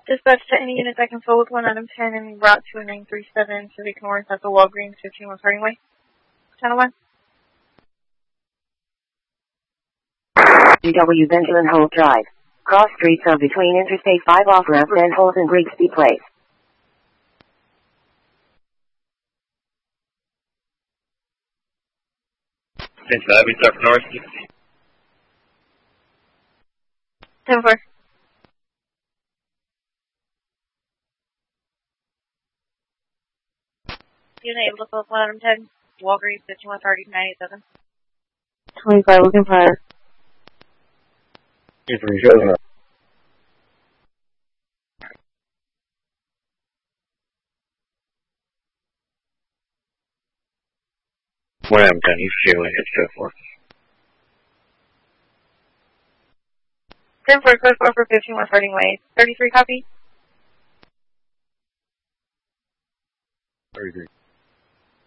Dispatch to any unit that can fill with 1 item 10 and route to a 937 Civic North at the Walgreens 15 West Harding Way. Channel 1. GW Benjamin Holt Drive. Cross streets of between Interstate 5 off-ramp and Holt and Grigsby Place. Central Avenue, start for north. 10-4. Unit able to fill with 1 item 10. Walgreens 15 West Harding 987. 25, looking fire. Information. What I'm done, you feel it, it's so forth. 10-4, code 4 for 15 West Harding Way. 33 copy. 33.